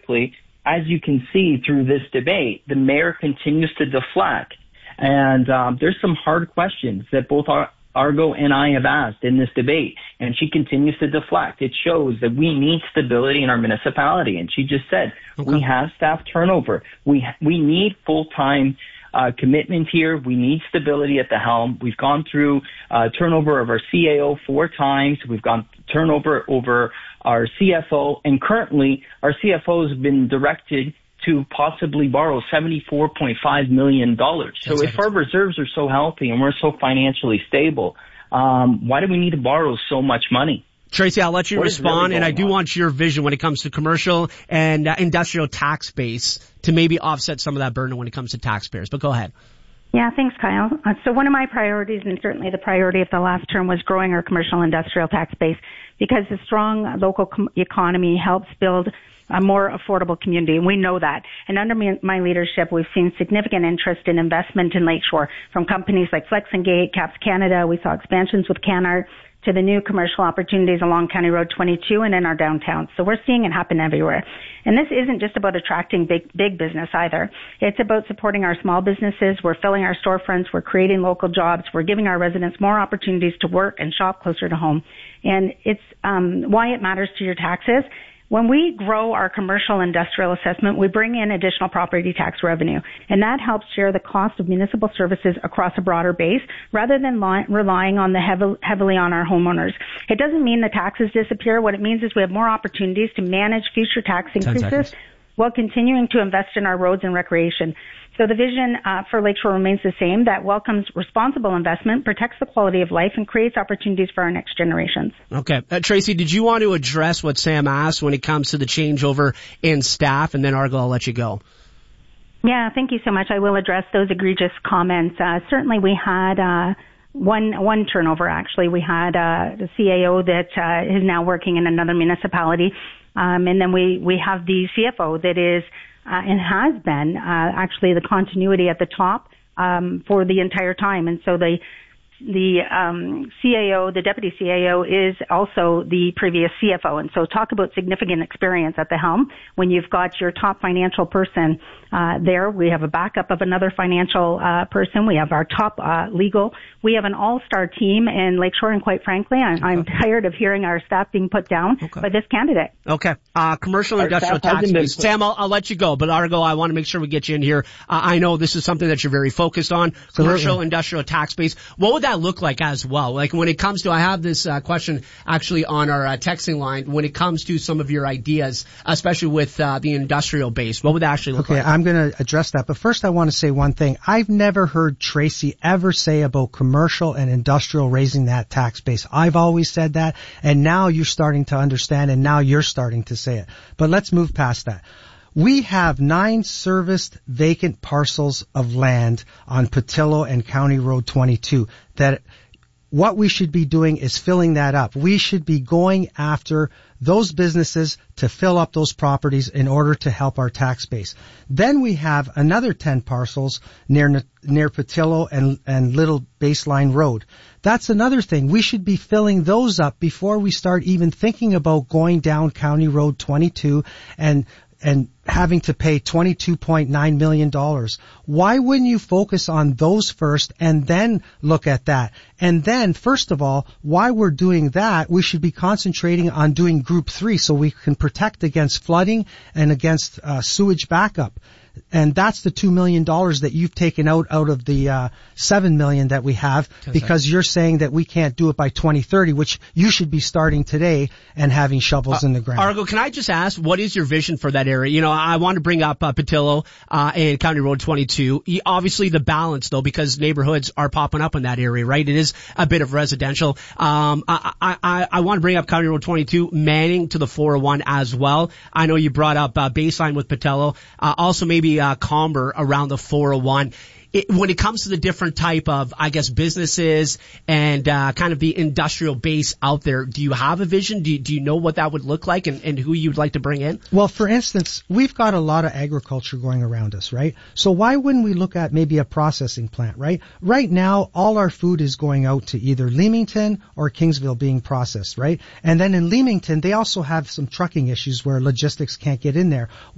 politically, as you can see through this debate, the mayor continues to deflect. And there's some hard questions that both Argo and I have asked in this debate, and she continues to deflect. It shows that we need stability in our municipality. And she just said, we have staff turnover. We need full-time commitment here. We need stability at the helm. We've gone through turnover of our CAO 4 times. We've gone turnover over our CFO, and currently our CFO has been directed to possibly borrow $74.5 million. So if our reserves are so healthy and we're so financially stable, why do we need to borrow so much money? Tracy, I'll let you respond, and I do want your vision when it comes to commercial and industrial tax base to maybe offset some of that burden when it comes to taxpayers. But go ahead. Yeah, thanks, Kyle. So one of my priorities, and certainly the priority of the last term, was growing our commercial industrial tax base, because the strong local economy helps build a more affordable community, and we know that. And under my leadership, we've seen significant interest in investment in Lakeshore from companies like Flex and Gate, Caps Canada. We saw expansions with CanArt, to the new commercial opportunities along County Road 22 and in our downtown. So we're seeing it happen everywhere. And this isn't just about attracting big business either. It's about supporting our small businesses. We're filling our storefronts. We're creating local jobs. We're giving our residents more opportunities to work and shop closer to home. And it's why it matters to your taxes. When we grow our commercial industrial assessment, we bring in additional property tax revenue, and that helps share the cost of municipal services across a broader base rather than relying on heavily on our homeowners. It doesn't mean the taxes disappear. What it means is we have more opportunities to manage future tax increases while continuing to invest in our roads and recreation. So the vision for Lakeshore remains the same, that welcomes responsible investment, protects the quality of life, and creates opportunities for our next generations. Okay. Tracy, did you want to address what Sam asked when it comes to the changeover in staff? And then, Argo, I'll let you go. Yeah, thank you so much. I will address those egregious comments. Certainly we had one turnover, actually. We had the CAO that is now working in another municipality. And then we have the CFO that is and has been actually the continuity at the top for the entire time. And so the CAO, the deputy CAO, is also the previous CFO. And so talk about significant experience at the helm. When you've got your top financial person there, we have a backup of another financial person. We have our top legal. We have an all-star team in Lakeshore, and quite frankly, I'm tired of hearing our staff being put down by this candidate. Okay. Commercial industrial tax base. Sam, I'll let you go, but Argo, I want to make sure we get you in here. I know this is something that you're very focused on, commercial industrial tax base. What would that look like as well? Like when it comes to, I have this question actually on our texting line, when it comes to some of your ideas, especially with the industrial base, what would that actually look like? Okay, I'm going to address that. But first I want to say one thing. I've never heard Tracy ever say about commercial and industrial raising that tax base. I've always said that, and now you're starting to understand, and now you're starting to say it. But let's move past that. We have 9 serviced vacant parcels of land on Patillo and County Road 22 that what we should be doing is filling that up. We should be going after those businesses to fill up those properties in order to help our tax base. Then we have another 10 parcels near Patillo and Little Baseline Road. That's another thing. We should be filling those up before we start even thinking about going down County Road 22 and having to pay $22.9 million. Why wouldn't you focus on those first and then look at that? And then, first of all, while we're doing that, we should be concentrating on doing Group 3 so we can protect against flooding and against sewage backup. And that's the $2 million that you've taken out of the $7 million that we have, because you're saying that we can't do it by 2030, which you should be starting today and having shovels in the ground. Argo, can I just ask, what is your vision for that area? You know, I want to bring up Patillo and County Road 22. Obviously the balance, though, because neighborhoods are popping up in that area, right? It is a bit of residential. I want to bring up County Road 22, Manning to the 401 as well. I know you brought up Baseline with Patillo. Also maybe Comber around the 401. When it comes to the different type of, I guess, businesses and kind of the industrial base out there, do you have a vision? Do you know what that would look like and who you'd like to bring in? Well, for instance, we've got a lot of agriculture going around us, right? So why wouldn't we look at maybe a processing plant, right? Right now, all our food is going out to either Leamington or Kingsville being processed, right? And then in Leamington, they also have some trucking issues where logistics can't get in there.